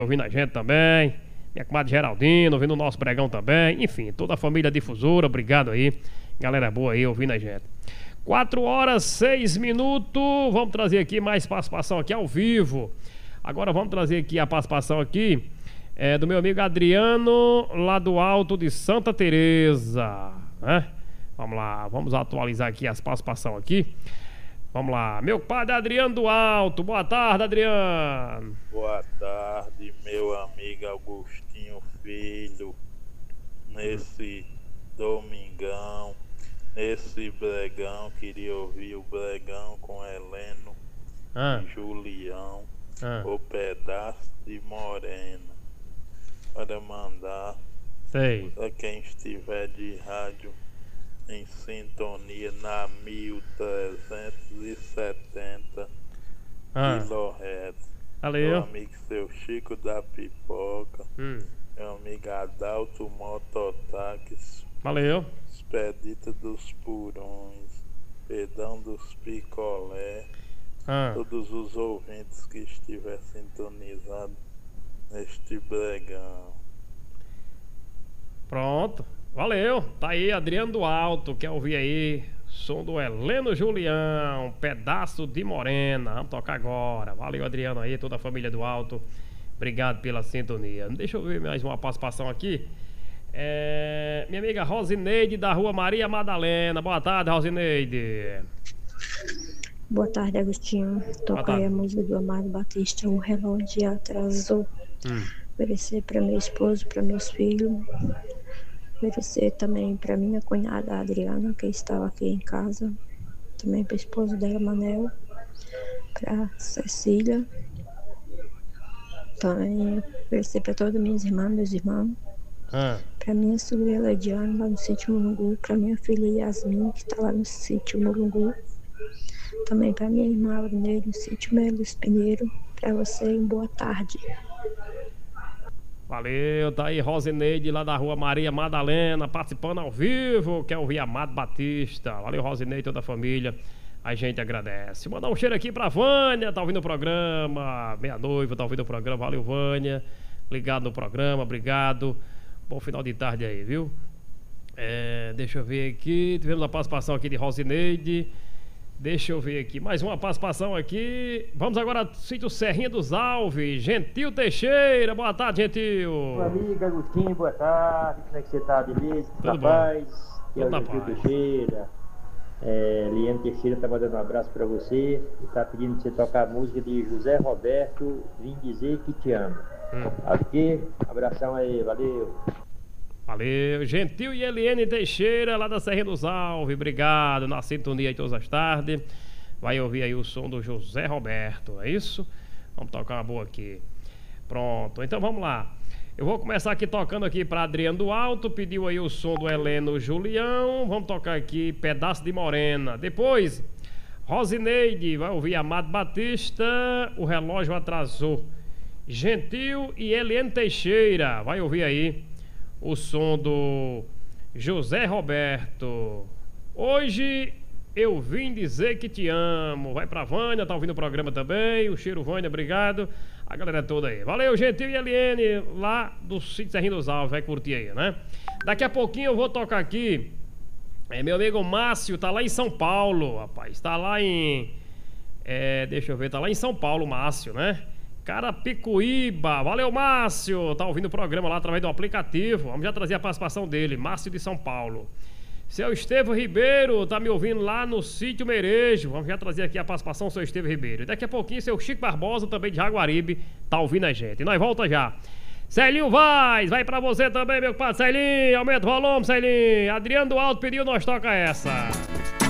ouvindo a gente também. Minha comadre Geraldina, ouvindo o nosso pregão também. Enfim, toda a família difusora, obrigado aí. Galera boa aí, ouvindo a gente. 4h06. Vamos trazer aqui mais participação aqui ao vivo. Agora vamos trazer aqui a participação aqui do meu amigo Adriano, lá do Alto de Santa Teresa, né? Vamos lá, vamos atualizar aqui as participações aqui. Vamos lá, meu padre Adriano do Alto. Boa tarde, Adriano. Boa tarde, meu amigo Augustinho Filho. Nesse domingão, nesse bregão, queria ouvir o bregão com Heleno e Julião, o pedaço de morena, para mandar para quem estiver de rádio em sintonia na 1370 kHz. Meu amigo seu Chico da Pipoca, meu amigo Adalto Mototáxi, valeu, Expedita dos Purões, Pedão dos Picolé, todos os ouvintes que estiver sintonizado neste bregão. Pronto, valeu. Tá aí Adriano do Alto, quer ouvir aí som do Heleno Julião, pedaço de morena. Vamos tocar agora. Valeu, Adriano aí, toda a família do Alto, obrigado pela sintonia. Deixa eu ver mais uma participação aqui. Minha amiga Rosineide da Rua Maria Madalena. Boa tarde, Rosineide. Boa tarde, Agostinho. Toca aí a música do Amado Batista, O Relógio Atrasou. Oferecer para meu esposo, para meus filhos. Oferecer também para minha cunhada Adriana, que estava aqui em casa. Também para o esposo dela, Manel. Para Cecília. Também oferecer para todas minhas irmãs, meus irmãos. Para minha sobrinha Lediane, lá no sítio Mulungu. Para minha filha Yasmin, que está lá no sítio Mulungu. Também para minha irmã Aurinei, no sítio Melos Pinheiro. Para você, boa tarde. Valeu, tá aí Rosineide lá da Rua Maria Madalena, participando ao vivo, quer ouvir Amado Batista. Valeu, Rosineide, toda a família, a gente agradece. Mandar um cheiro aqui pra Vânia, tá ouvindo o programa, meia-noiva, tá ouvindo o programa, valeu, Vânia, ligado no programa, obrigado. Bom final de tarde aí, viu? Deixa eu ver aqui, tivemos a participação aqui de Rosineide. Deixa eu ver aqui, mais uma participação aqui. Vamos agora ao sítio Serrinha dos Alves, Gentil Teixeira. Boa tarde, Gentil. Meu amigo Agostinho, boa tarde. Como é que você tá, beleza? Tudo bom? Paz? Aqui é o Gentil Paz. Teixeira. Liane Teixeira tá mandando um abraço pra você e tá pedindo pra você tocar a música de José Roberto, Vim Dizer Que Te Amo. Aqui, abração aí, valeu. Valeu, Gentil e Eliane Teixeira, lá da Serrinha dos Alves, obrigado, na sintonia aí todas as tardes. Vai ouvir aí o som do José Roberto, é isso? Vamos tocar uma boa aqui. Pronto, então vamos lá. Eu vou começar aqui tocando aqui para Adriano do Alto, pediu aí o som do Heleno Julião. Vamos tocar aqui Pedaço de Morena. Depois, Rosineide vai ouvir Amado Batista, O Relógio Atrasou. Gentil e Eliane Teixeira, vai ouvir aí o som do José Roberto. Hoje eu vim dizer que te amo. Vai pra Vânia, tá ouvindo o programa também. O cheiro, Vânia, obrigado. A galera toda aí. Valeu, Gentil e Eliane, lá do sítio Serrinha dos Alves. Vai curtir aí, né? Daqui a pouquinho eu vou tocar aqui. Meu amigo Márcio, tá lá em São Paulo, rapaz. Tá lá em... deixa eu ver, tá lá em São Paulo, Márcio, né? Carapicuíba, valeu Márcio, tá ouvindo o programa lá através do aplicativo. Vamos já trazer a participação dele, Márcio de São Paulo. Seu Estevão Ribeiro tá me ouvindo lá no sítio Merejo. Vamos já trazer aqui a participação do seu Estevão Ribeiro. E daqui a pouquinho seu Chico Barbosa, também de Jaguaribe, tá ouvindo a gente. E nós volta já. Celinho Vaz, vai pra você também, meu padre Celinho. Aumenta o volume, Celinho. Adriano do Alto pediu, nós toca essa.